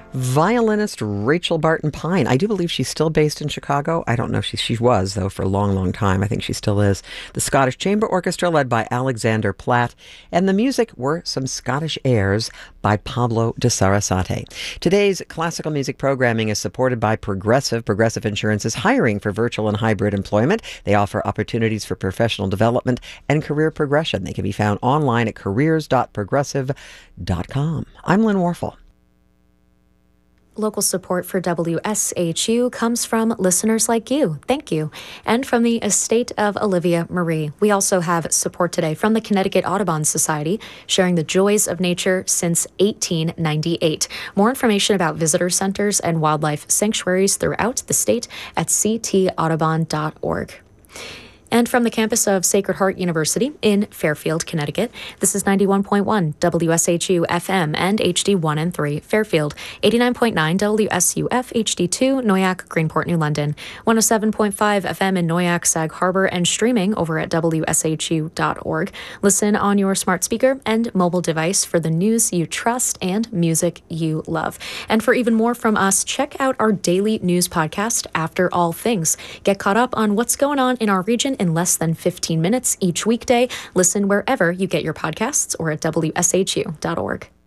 violinist Rachel Barton Pine. I do believe she's still based in Chicago. I don't know if she was, though, for a long, long time. I think she still is. The Scottish Chamber Orchestra, led by Alexander Platt. And the music were some Scottish airs by Pablo de Sarasate. Today's classical music programming is supported by Progressive. Progressive Insurance is hiring for virtual and hybrid employment. They offer opportunities for professional development and career progression. They can be found online at careers.progressive.com. I'm Lynn Warfel. Local support for WSHU comes from listeners like you. Thank you. And from the estate of Olivia Marie. We also have support today from the Connecticut Audubon Society, sharing the joys of nature since 1898. More information about visitor centers and wildlife sanctuaries throughout the state at ctaudubon.org. And from the campus of Sacred Heart University in Fairfield, Connecticut, this is 91.1 WSHU FM and HD1 and 3 Fairfield, 89.9 WSUF HD2 Noyac, Greenport, New London, 107.5 FM in Noyac, Sag Harbor, and streaming over at WSHU.org. Listen on your smart speaker and mobile device for the news you trust and music you love. And for even more from us, check out our daily news podcast, After All Things. Get caught up on what's going on in our region in less than 15 minutes each weekday. Listen wherever you get your podcasts or at WSHU.org.